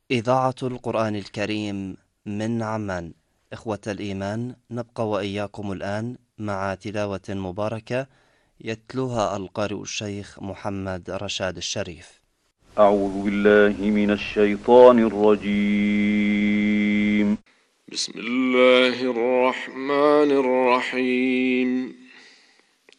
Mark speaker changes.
Speaker 1: إذاعة القرآن الكريم من عمان. إخوة الإيمان، نبقى وإياكم الآن مع تلاوة مباركة يتلوها القارئ الشيخ محمد رشاد الشريف.
Speaker 2: أعوذ بالله من الشيطان الرجيم.
Speaker 3: بسم الله الرحمن الرحيم.